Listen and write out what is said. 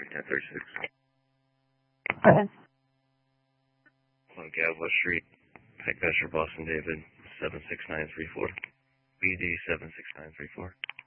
1036. Go ahead. On Gavla Street, Peckvesher, Boston David, 76934. BD 76934.